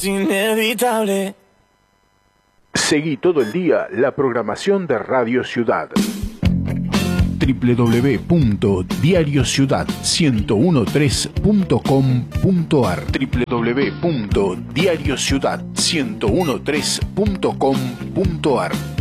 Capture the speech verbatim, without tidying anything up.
es inevitable. Seguí todo el día la programación de Radio Ciudad. doble u doble u doble u punto diario ciudad ciento trece punto com punto ar doble u doble u doble u punto diario ciudad ciento trece punto com punto ar